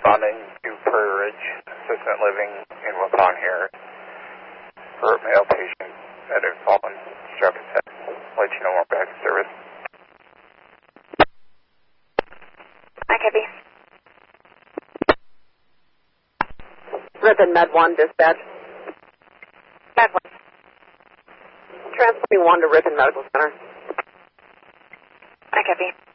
responding to Prairie Ridge Assistant Living in Waupun here for a male patient that had fallen, struck his head. Let you know more back to service. I copy. Ripon Med 1, dispatch. Med 1. Transporting 1 to Ripon Medical Center. I copy.